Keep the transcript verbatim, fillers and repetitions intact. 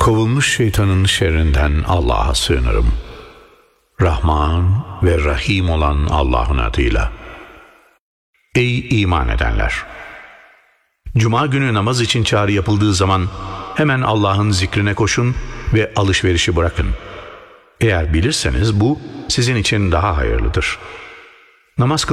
Kovulmuş şeytanın şerrinden Allah'a sığınırım. Rahman ve Rahim olan Allah'ın adıyla. Ey iman edenler! Cuma günü namaz için çağrı yapıldığı zaman hemen Allah'ın zikrine koşun ve alışverişi bırakın. Eğer bilirseniz bu sizin için daha hayırlıdır. Namaz